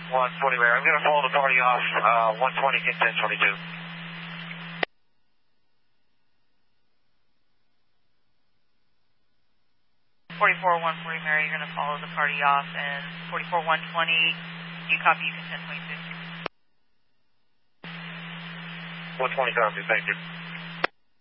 120 Mary. I'm going to follow the party off 120, get 1022. 44 140 Mary, you're going to follow the party off, and 44 120, you copy, you can 1022. 120 copy, thank you.